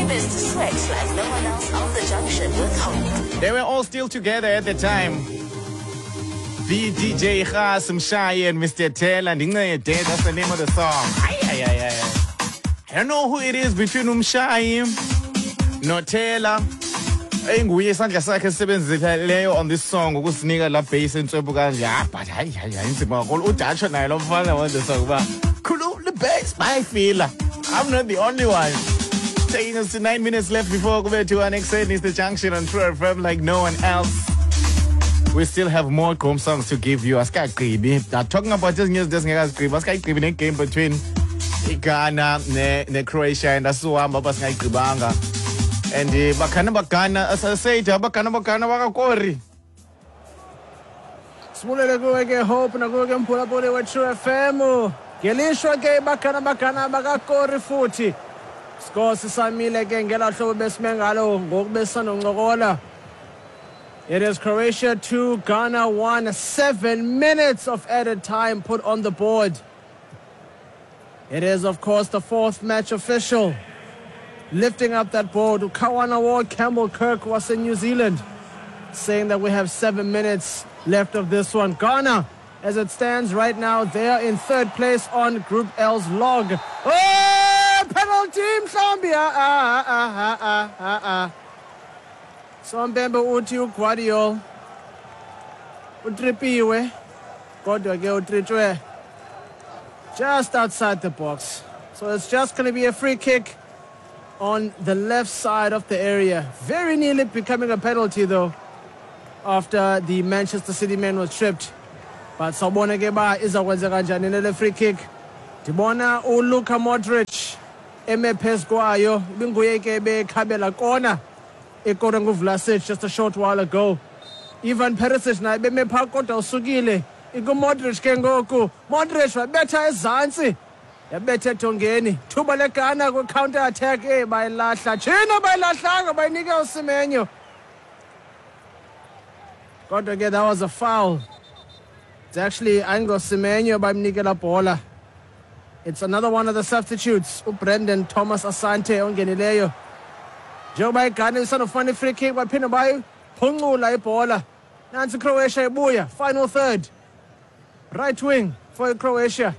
Mr. Sweat like no one else on the junction with hope. They were all still together at the time. The DJ Khas Mshayi and Mr. Taylor. That's the name of the song. I don't know who it is between Mshayi no Taylor. Enguye isandla sakhe esebenziseleyo on this song ukusinika la bass entswebu kanje. But hayi inzima kakhulu. uDacho naye lo mfana wenza song ba khulu the bass my feeler. I'm not the only one. Taking us to 9 minutes left before we to our next set is the junction on True FM like no one else. We still have more home songs to give you. Now talking about this news, this game between Ghana and Croatia and Asuamba Basnga. And the Bakana, as I say, Bakana Wakakori. Smule go again, hope and go again, pull up with True FM. Gelisha gave Bakana Bakakori 40. Scores Samile again, get out of best Mangalo, Gogbesan on Gogola. It is Croatia 2, Ghana 1, 7 minutes of added time put on the board. It is, of course, the fourth match official lifting up that board. Kawana Ward, Campbell Kirk was in New Zealand, saying that we have 7 minutes left of this one. Ghana, as it stands right now, they are in third place on Group L's log. Oh, penalty, Zambia. Sombembe uthi uGuardiola utripiwe kodwa ke utrichwe just outside the box. So it's just going to be a free kick on the left side of the area. Very nearly becoming a penalty though after the Manchester City man was tripped. But sabona ke ba izakwenza kanjani le free kick. Dibona uLuka Modric eme phezu kwayo binguye ke bekhabela kona. Ekorengu Vlasic just a short while ago. Ivan Perisic naye beme pha kodwa usukile. Iku Modric ke ngoku. Modric wabetha ezantsi. Yabetha Tongeni. Thuba le Ghana ku counter attack bayilahla. China bayilahlanga bayinike uSimenyo. Kodwa ke that was a foul. It's actually Ango Simenyo bamnikela bola. It's another one of the substitutes. Brendan Thomas Asante ongenileyo. Njengoba iGhana isanofuna free kick baphinda bayiphungula ibhola. Nansi Croatia ibuya, final third. Right wing for Croatia.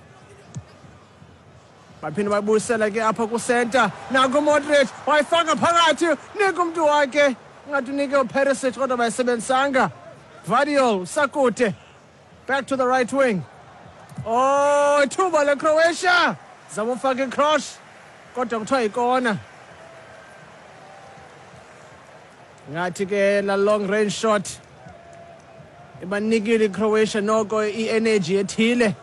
Baphinda bayibuyisela ke apha ku center. Naku Modric wayifaka phakathi nika umuntu wakhe. Ngathi unike uPerisic kodwa bayisebenzisanga. Gvardiol sakude. Back to the right wing. Oh, thuba le Croatia. Zamufaka cross. Kodwa kuthiwa ikona. Ngathi ke la long range shot ibanikile iCroatia noko i-energy ethile.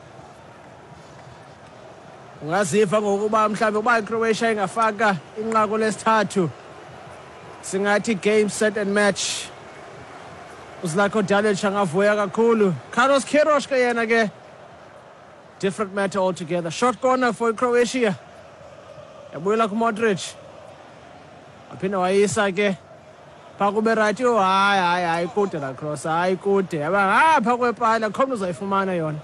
Ungaziva ngokuba mhlawumbe uba iCroatia ingafaka inqaku lesithathu singathi game set and match. Uzlako Dalic angavuya kakhulu. Carlos Queiroz ke yena ke different matter altogether. Short corner for Croatia. Yabuyela ku Modric. Aphinda wayisa ke Pakube right hayi kude la cross hayi kude yaba ngapha kwepala khona uzayifumana yona.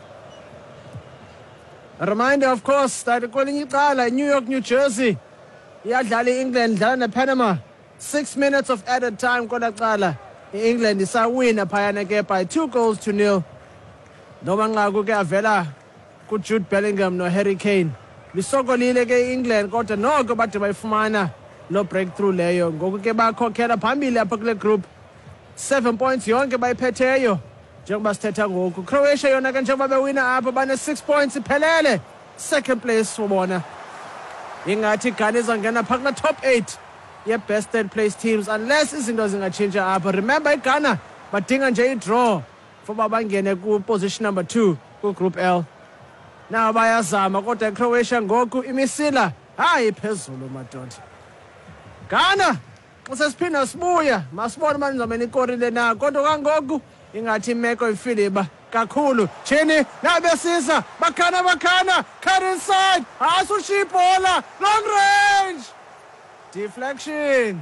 A reminder of course that kwelinye icala New York, New Jersey iyadlala iEngland dlala nePanama. 6 minutes of added time kwela cala iEngland isawina phayana ke by 2-0. Noma nqaku ke avela ku Jude Bellingham no Harry Kane. Lisokolile ke iEngland kodwa noko bade bayifumana lo breakthrough leyo ngoku ke bakhokhela phambili apha kule group 7 points yonke bayiphetheyo njengoba sithetha ngoku. Croatia yona ke njengoba bewina apha bane 6 points iphelele second place wobona. Ingathi Ghana izongena phakula top 8 ye best third place teams unless izinto zingatshintsha apha. Remember iGhana badinga nje i-draw for bangene ku position number 2 ku group L. Now bayazama kodwa iCroatia ngoku imisila hayi phezulu madoda. Ghana usesiphinda sibuya masibona manje nizomena ikorile na kodwa kangoku ingathi imeko ifiliba kakhulu. Chini nabesisa bakhana cut inside asushiya ibhola long range deflection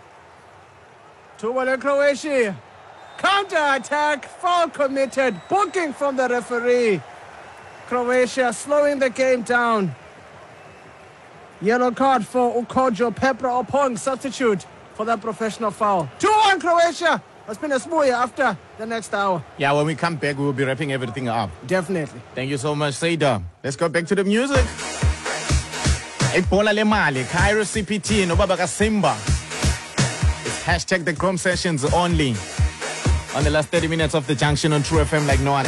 to Croatia. Counter attack, foul committed, booking from the referee. Croatia slowing the game down. Yellow card for Ukojo Pepra Opong, substitute for that professional foul. 2-1 Croatia. It's been a smooth after the next hour. Yeah, when we come back, we will be wrapping everything up. Definitely. Thank you so much, Seda. Let's go back to the music. Ibhola lemali, Cairo CPT, Nobaba Simba. It's hashtag the Chrome Sessions only. On the last 30 minutes of the junction on True FM like no one